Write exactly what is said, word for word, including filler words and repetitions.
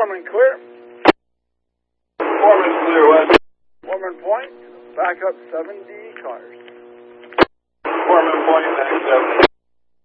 Foreman clear. Foreman clear, west. Foreman point, back up seventy cars. Foreman point, back seventy.